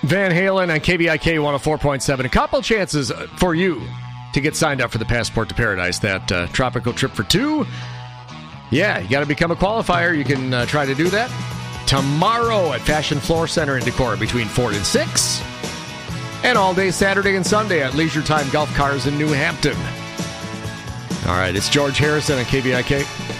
Van Halen on KVIK 104.7. A couple chances for you to get signed up for the Passport to Paradise, that tropical trip for two. Yeah, you got to become a qualifier. You can try to do that tomorrow at Fashion Floor Center in Decorah between 4 and 6. And all day Saturday and Sunday at Leisure Time Golf Cars in New Hampton. All right, it's George Harrison on KVIK.